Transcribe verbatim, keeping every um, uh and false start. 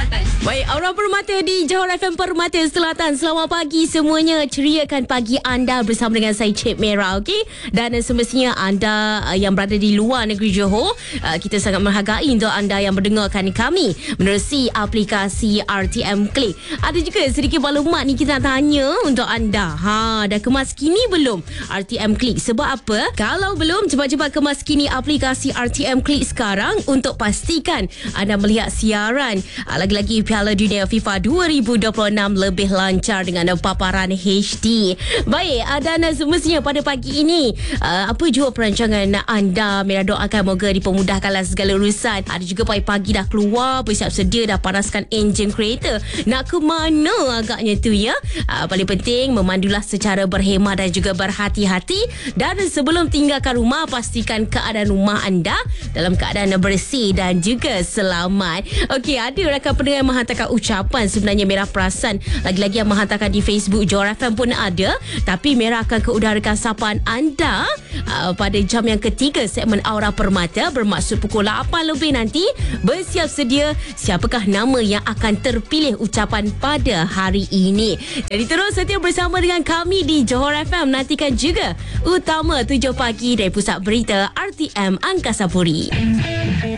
Selatan. Baik, Aura Permata di Johor F M Permata Selatan. Selamat pagi semuanya. Ceriakan pagi anda bersama dengan saya Cik Mera, okey? Dan uh, semestinya anda uh, yang berada di luar negeri Johor, uh, kita sangat menghargai untuk anda yang mendengarkan kami menerusi aplikasi R T M Click. Ada juga sedikit maklumat ni kita nak tanya untuk anda. Ha, dah kemas kini belum R T M Click? Sebab apa? Kalau belum, cepat-cepat kemas kini aplikasi R T M Click sekarang untuk pastikan anda melihat siaran uh, lagi-lagi Piala Dunia FIFA dua ribu dua puluh enam lebih lancar dengan paparan H D. Baik, dan semestinya pada pagi ini, uh, apa jua perancangan anda? Mera doakan moga dipermudahkanlah segala urusan. Ada juga pagi-pagi dah keluar, bersiap sedia, dah panaskan enjin kereta. Nak ke mana agaknya tu ya? Uh, paling penting, memandulah secara berhemah dan juga berhati-hati. Dan sebelum tinggalkan rumah, pastikan keadaan rumah anda dalam keadaan bersih dan juga selamat. Okey, ada rakan pendengar yang menghantarkan ucapan. Sebenarnya Mera perasan lagi-lagi yang menghantarkan di Facebook Johor F M pun ada. Tapi Mera akan keudarakan sapaan anda uh, pada jam yang ketiga segmen Aura Permata, bermaksud pukul lapan lebih nanti. Bersiap sedia siapakah nama yang akan terpilih ucapan pada hari ini. Jadi terus setia bersama dengan kami di Johor F M. Nantikan juga Utama tujuh pagi dari Pusat Berita R T M Angkasa Puri.